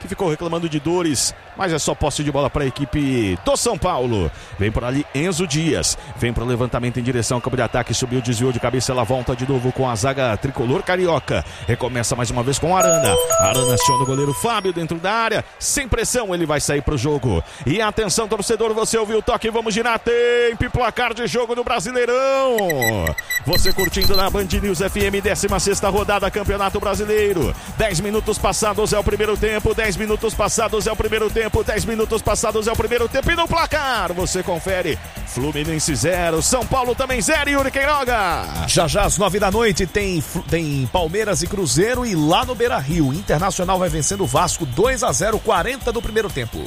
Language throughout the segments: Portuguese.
que ficou reclamando de dores, mas é só posse de bola para a equipe do São Paulo. Vem por ali Enzo Dias, vem para o levantamento em direção ao campo de ataque, subiu, desviou de cabeça, ela volta de novo com a zaga tricolor carioca. Recomeça mais uma vez com Arana. Arana aciona o goleiro Fábio dentro da área, sem pressão, ele vai sair para o jogo. E atenção, torcedor, você ouviu o toque, vamos girar tempo e placar de jogo no Brasileirão. Você curtindo na Band News FM, 16ª rodada, Campeonato Brasileiro. 10 minutos passados é o primeiro tempo, 10 minutos passados é o primeiro tempo, 10 minutos passados é o primeiro tempo. E no placar, você confere: Fluminense 0, São Paulo também 0, Yuri Queiroga. Já às 9 da noite tem Palmeiras e Cruzeiro, e lá no Beira-Rio, Internacional vai vencendo o Vasco 2-0, 40 do primeiro tempo.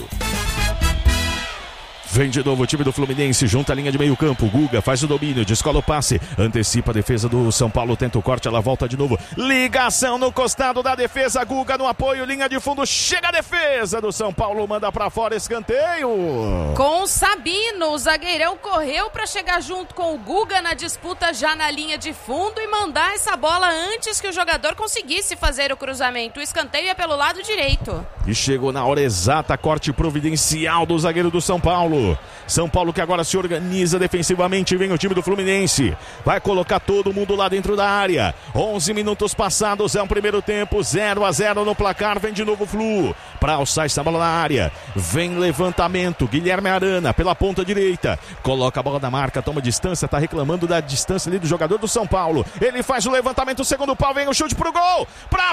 Vem de novo o time do Fluminense, junta a linha de meio campo, Guga faz o domínio, descola o passe, antecipa a defesa do São Paulo, tenta o corte, ela volta de novo, ligação no costado da defesa, Guga no apoio, linha de fundo, chega a defesa do São Paulo, manda pra fora, escanteio. Com o Sabino, o zagueirão correu pra chegar junto com o Guga na disputa já na linha de fundo e mandar essa bola antes que o jogador conseguisse fazer o cruzamento. O escanteio é pelo lado direito. E chegou na hora exata, corte providencial do zagueiro do São Paulo. São Paulo que agora se organiza defensivamente, vem o time do Fluminense, vai colocar todo mundo lá dentro da área. 11 minutos passados, é um primeiro tempo, 0-0 no placar, vem de novo o Flu, para alçar essa bola na área, vem levantamento, Guilherme Arana pela ponta direita, coloca a bola na marca, toma distância, tá reclamando da distância ali do jogador do São Paulo, ele faz o levantamento, o segundo pau, vem o chute pro gol, pra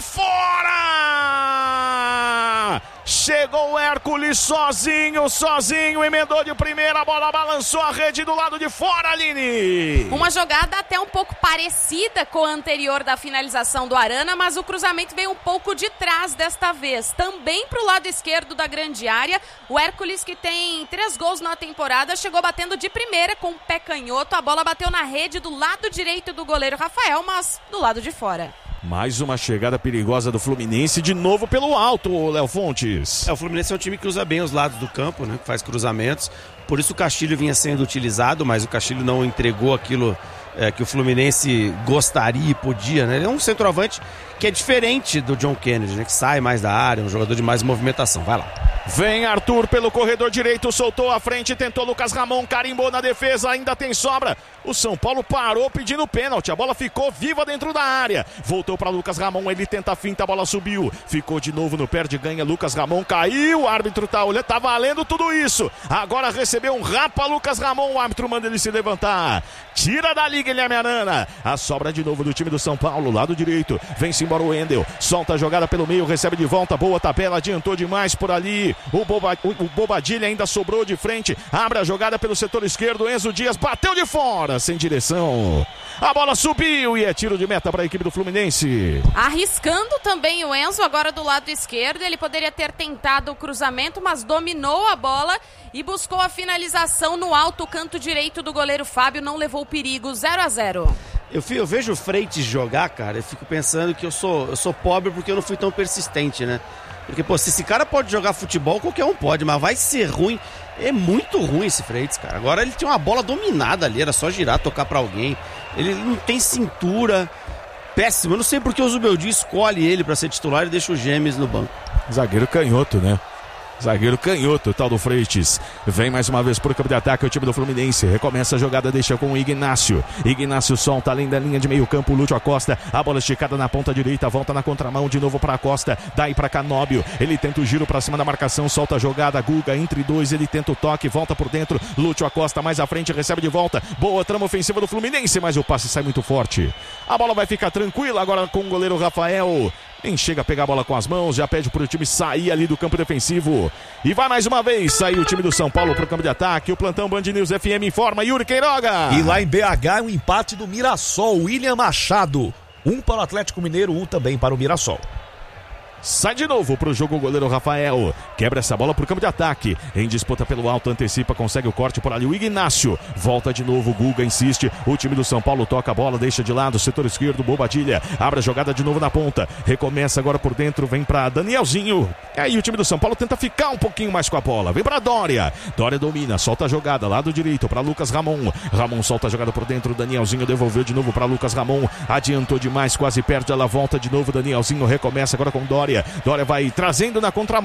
fora! Chegou o Hércules sozinho, emendou de primeira, a bola balançou a rede do lado de fora, Aline. Uma jogada até um pouco parecida com a anterior da finalização do Arana, mas o cruzamento veio um pouco de trás desta vez. Também para o lado esquerdo da grande área, o Hércules, que tem 3 gols na temporada, chegou batendo de primeira com o pé canhoto. A bola bateu na rede do lado direito do goleiro Rafael, mas do lado de fora. Mais uma chegada perigosa do Fluminense, de novo pelo alto, Léo Fontes. O Fluminense é um time que usa bem os lados do campo, né? Que faz cruzamentos. Por isso o Castilho vinha sendo utilizado, mas o Castilho não entregou aquilo que o Fluminense gostaria e podia, né? Ele é um centroavante que é diferente do John Kennedy, né? Que sai mais da área, um jogador de mais movimentação. Vai lá. Vem Arthur pelo corredor direito, soltou a frente, tentou Lucas Ramon, carimbou na defesa, ainda tem sobra. O São Paulo parou pedindo pênalti, a bola ficou viva dentro da área. Voltou para Lucas Ramon, ele tenta a finta, a bola subiu. Ficou de novo no perde ganha, Lucas Ramon caiu, o árbitro tá olhando, tá valendo tudo isso. Agora recebeu um rapa, Lucas Ramon, o árbitro manda ele se levantar. Tira dali, Guilherme Arana. A sobra de novo do time do São Paulo, lado direito. Vem-se embora o Wendel, solta a jogada pelo meio, recebe de volta, boa tabela, adiantou demais por ali. O Bobadilha ainda sobrou de frente, abre a jogada pelo setor esquerdo, Enzo Dias bateu de fora, sem direção, a bola subiu e é tiro de meta para a equipe do Fluminense. Arriscando também o Enzo, agora do lado esquerdo, ele poderia ter tentado o cruzamento, mas dominou a bola e buscou a finalização no alto canto direito do goleiro Fábio, não levou perigo, 0-0. Eu vejo o Freitas jogar, cara, eu fico pensando que eu sou pobre porque eu não fui tão persistente, né? Porque, pô, se esse cara pode jogar futebol, qualquer um pode, mas vai ser ruim. É muito ruim esse Freitas, cara. Agora ele tinha uma bola dominada ali, era só girar, tocar pra alguém. Ele não tem cintura, péssimo. Eu não sei porque o Zubeldia escolhe ele pra ser titular e deixa o Gêmeos no banco. Zagueiro canhoto, né? Zagueiro canhoto, tal do Freitas. Vem mais uma vez por campo de ataque o time do Fluminense. Recomeça a jogada, deixa com o Ignácio. Ignácio solta além da linha de meio campo, Lúcio Acosta. A bola esticada na ponta direita, volta na contramão de novo para Acosta. Daí para Canóbio. Ele tenta o giro para cima da marcação, solta a jogada. Guga entre dois, ele tenta o toque, volta por dentro. Lúcio Acosta mais à frente, recebe de volta. Boa trama ofensiva do Fluminense, mas o passe sai muito forte. A bola vai ficar tranquila agora com o goleiro Rafael. Nem chega a pegar a bola com as mãos, já pede para o time sair ali do campo defensivo. E vai mais uma vez sair o time do São Paulo para o campo de ataque. O plantão Band News FM informa, Yuri Queiroga. E lá em BH, um empate do Mirassol, William Machado. 1 para o Atlético Mineiro, 1 também para o Mirassol. Sai de novo pro jogo o goleiro Rafael. Quebra essa bola pro campo de ataque. Em disputa pelo alto, antecipa, consegue o corte por ali. O Ignácio. Volta de novo, Guga insiste. O time do São Paulo toca a bola, deixa de lado. Setor esquerdo, Bobadilha. Abre a jogada de novo na ponta. Recomeça agora por dentro, vem pra Danielzinho. Aí o time do São Paulo tenta ficar um pouquinho mais com a bola. Vem pra Dória. Dória domina, solta a jogada, lado direito pra Lucas Ramon. Ramon solta a jogada por dentro. Danielzinho devolveu de novo pra Lucas Ramon. Adiantou demais, quase perde. Ela volta de novo. Danielzinho recomeça agora com Dória. Dória vai trazendo na contramão.